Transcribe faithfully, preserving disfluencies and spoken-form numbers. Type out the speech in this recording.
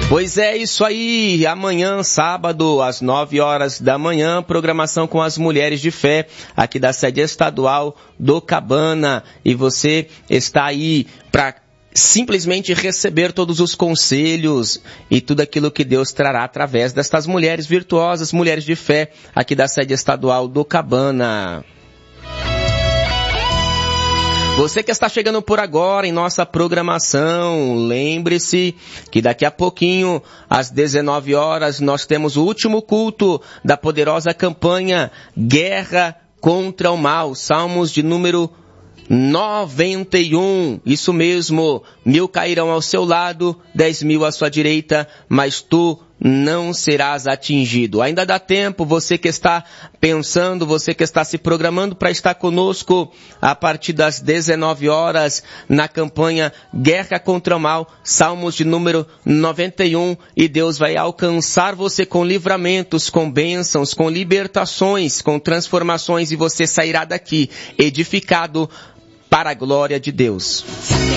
Pois é, isso aí. Amanhã, sábado, às nove horas da manhã, programação com as Mulheres de Fé, aqui da sede estadual do Cabana. E você está aí para simplesmente receber todos os conselhos e tudo aquilo que Deus trará através destas mulheres virtuosas, mulheres de fé, aqui da sede estadual do Cabana. Você que está chegando por agora em nossa programação, lembre-se que daqui a pouquinho, às dezenove horas, nós temos o último culto da poderosa campanha Guerra contra o Mal, Salmos de número noventa e um, isso mesmo, mil cairão ao seu lado, dez mil à sua direita, mas tu não serás atingido. Ainda dá tempo, você que está pensando, você que está se programando para estar conosco a partir das dezenove horas na campanha Guerra contra o Mal, Salmos de número noventa e um, e Deus vai alcançar você com livramentos, com bênçãos, com libertações, com transformações, e você sairá daqui edificado para a glória de Deus.